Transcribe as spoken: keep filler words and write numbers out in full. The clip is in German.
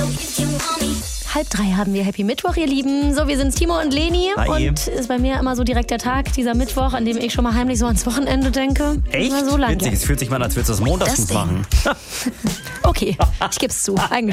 Halb drei haben wir Happy Mittwoch, ihr Lieben. So, wir sind's, Timo und Leni. Hi. Und ist bei mir immer so direkt der Tag, dieser Mittwoch, an dem ich schon mal heimlich so ans Wochenende denke. Echt? Immer so lang. Witzig, es fühlt sich mal an, als würdest du das montags Das gut machen. Okay, ich geb's zu. Eigentlich